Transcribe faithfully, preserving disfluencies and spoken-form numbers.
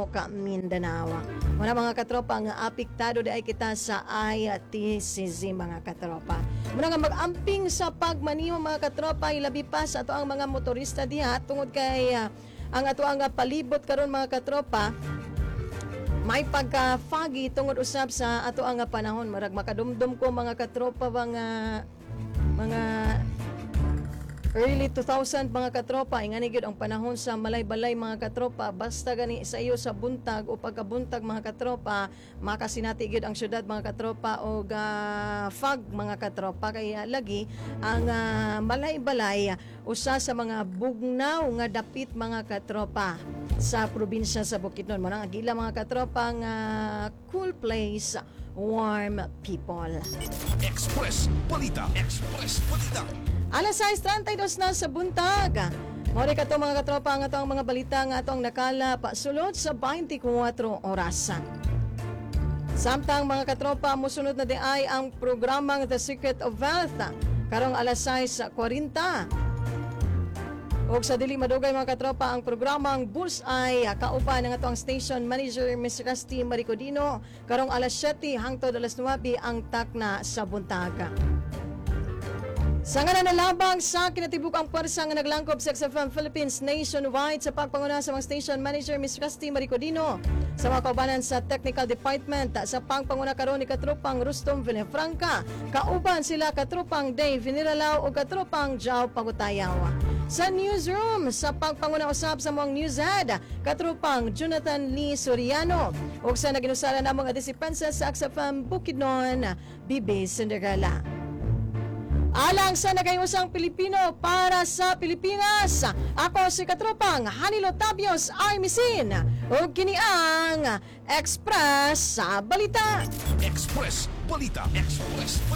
Limok, Mindanao. Muna mga katropa, nga apektado di ay kita sa I T C Z mga katropa. Muna nga mag-amping sa pagmaniho mga katropa, ilabi pa sa ato ang mga motorista diha tungod kay uh, ang ato ang palibot karon mga katropa. May pagka-foggy tungod usab sa ato ang panahon. Marag makadumdum ko mga katropa mga mga early two thousand mga katropa, ingani gyud ang panahon sa malay-balay mga katropa. Basta gani sa iyo sa buntag o pagkabuntag mga katropa, makasinati gyud ang syudad mga katropa og uh, fog mga katropa. Kaya lagi ang uh, malay-balay usa sa mga bugnaw nga dapit mga katropa sa probinsya sa Bukidnon. Muna ang gila mga katropa nga cool place, warm people. Express Balita. Express Balita. Alas sais trentadós na sa buntag. Mori ka to mga katropa nga ang mga balita nga atong nakala pasulod sa twenty-four oras. Samtang mga katropa, musunod na di ay ang programang The Secret of Wealth karong alas sais forty. Og sa dili madugay mga katropa ang programang Bullseye, kauban ng atong station manager Miss Rusty Maricodino karong alas siyete hangtod alas nuwebe ang takna sa buntag. Sa nga nalabang sa kinatibuk ang pwersa nga naglangkob sa X F M Philippines nationwide sa pagpanguna sa mga station manager Miss Rusty Maricodino sa mga kaubanan sa technical department sa pagpanguna karon ni katropang Rustom Villafranca, kauban sila katropang Dave Viniralaw o katropang Jao Pagutayaw. Sa newsroom sa pagpanguna usab sa mga newshead katropang Jonathan Lee Soriano ug sa naginusala namong adisipensa sa X F M Bukidnon Bibi Cinderella. Alang sa nagayusang Pilipino para sa Pilipinas, ako si katropang Hanilo Tabios Armisin o kini ang Express sa Balita. Express Balita. Express